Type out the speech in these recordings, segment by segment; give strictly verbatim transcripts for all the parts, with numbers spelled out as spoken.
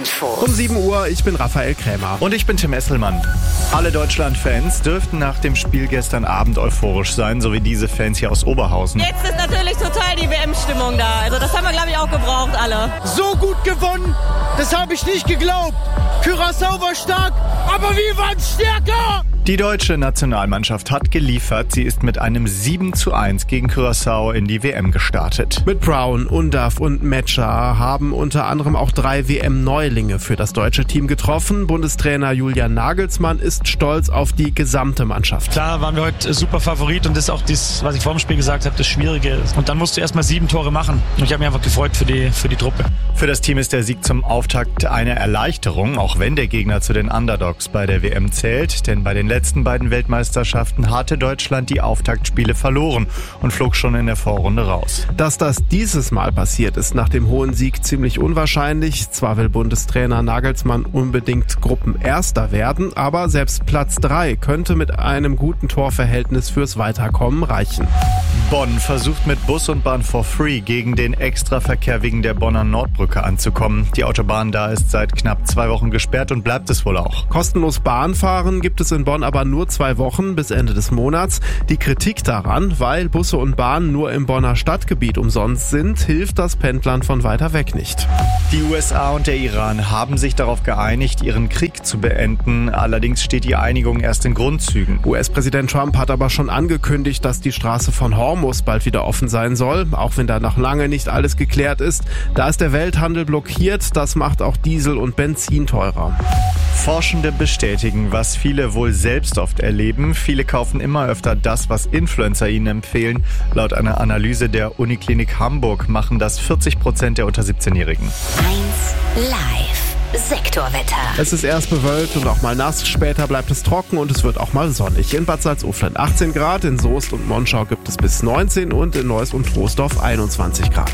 Info. Um sieben Uhr, ich bin Raphael Krämer. Und ich bin Tim Esselmann. Alle Deutschland-Fans dürften nach dem Spiel gestern Abend euphorisch sein, so wie diese Fans hier aus Oberhausen. Jetzt ist natürlich total die W M-Stimmung da. Also das haben wir, glaube ich, auch gebraucht, alle. So gut gewonnen, das habe ich nicht geglaubt. Curaçao war stark, aber wir waren stärker. Die deutsche Nationalmannschaft hat geliefert. Sie ist mit einem sieben zu eins gegen Curaçao in die W M gestartet. Mit Brown, Undav und Metscher haben unter anderem auch drei W M-Neulinge für das deutsche Team getroffen. Bundestrainer Julian Nagelsmann ist stolz auf die gesamte Mannschaft. Klar waren wir heute super Favorit und das ist auch das, was ich vor dem Spiel gesagt habe, das Schwierige. Und dann musst du erstmal sieben Tore machen. Und ich habe mich einfach gefreut für die, für die Truppe. Für das Team ist der Sieg zum Auftakt eine Erleichterung, auch wenn der Gegner zu den Underdogs bei der W M zählt. Denn bei den letzten beiden Weltmeisterschaften hatte Deutschland die Auftaktspiele verloren und flog schon in der Vorrunde raus. Dass das dieses Mal passiert, ist nach dem hohen Sieg ziemlich unwahrscheinlich. Zwar will Bundestrainer Nagelsmann unbedingt Gruppenerster werden, aber selbst Platz drei könnte mit einem guten Torverhältnis fürs Weiterkommen reichen. Bonn versucht mit Bus und Bahn for free gegen den Extraverkehr wegen der Bonner Nordbrücke anzukommen. Die Autobahn da ist seit knapp zwei Wochen gesperrt und bleibt es wohl auch. Kostenlos Bahn fahren gibt es in Bonn aber nur zwei Wochen bis Ende des Monats. Die Kritik daran, weil Busse und Bahnen nur im Bonner Stadtgebiet umsonst sind, hilft das Pendlern von weiter weg nicht. Die U S A und der Iran haben sich darauf geeinigt, ihren Krieg zu beenden. Allerdings steht die Einigung erst in Grundzügen. U S-Präsident Trump hat aber schon angekündigt, dass die Straße von Hormuz bald wieder offen sein soll, auch wenn da noch lange nicht alles geklärt ist. Da ist der Welthandel blockiert, das macht auch Diesel und Benzin teurer. Forschende bestätigen, was viele wohl selbst oft erleben. Viele kaufen immer öfter das, was Influencer ihnen empfehlen. Laut einer Analyse der Uniklinik Hamburg machen das vierzig Prozent der unter siebzehnjährigen. eins Live. Sektorwetter. Es ist erst bewölkt und auch mal nass, später bleibt es trocken und es wird auch mal sonnig. In Bad Salzuflen achtzehn Grad, in Soest und Monschau gibt es bis neunzehn und in Neuss und Troisdorf einundzwanzig Grad.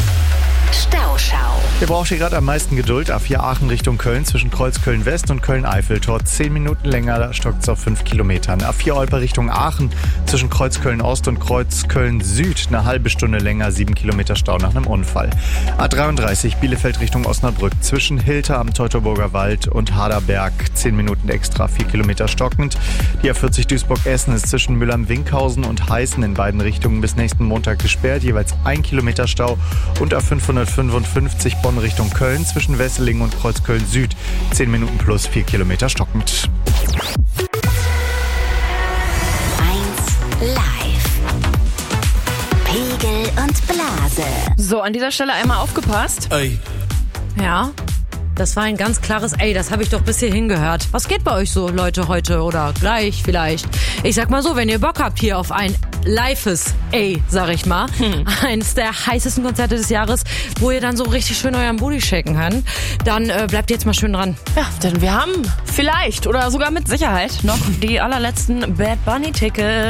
Stauschau. Ihr braucht hier gerade am meisten Geduld. A vier Aachen Richtung Köln zwischen Kreuzköln West und Köln-Eiffeltor. zehn Minuten länger, da stockt es auf fünf Kilometern. A vier Olpe Richtung Aachen zwischen Kreuzköln Ost und Kreuzköln Süd. Eine halbe Stunde länger, sieben Kilometer Stau nach einem Unfall. A dreiunddreißig Bielefeld Richtung Osnabrück zwischen Hilter am Teutoburger Wald und Haderberg. zehn Minuten extra, vier Kilometer stockend. Die A vierzig Duisburg-Essen ist zwischen Müllheim-Winkhausen und Heißen in beiden Richtungen bis nächsten Montag gesperrt. Jeweils ein Kilometer Stau. Und A fünfhundertfünfundfünfzig Bonn Richtung Köln zwischen Wesseling und Kreuzköln Süd. zehn Minuten plus vier Kilometer stockend. eins Live. Pegel und Blase. So, an dieser Stelle einmal aufgepasst. Ey. Ja, das war ein ganz klares Ey, das habe ich doch bis hierhin gehört. Was geht bei euch so, Leute, heute oder gleich vielleicht? Ich sag mal so, wenn ihr Bock habt hier auf ein lives Ey, sag ich mal, hm. eins der heißesten Konzerte des Jahres, wo ihr dann so richtig schön euren Booty shaken könnt, dann äh, bleibt ihr jetzt mal schön dran. Ja, denn wir haben vielleicht oder sogar mit Sicherheit noch die allerletzten Bad Bunny Tickets.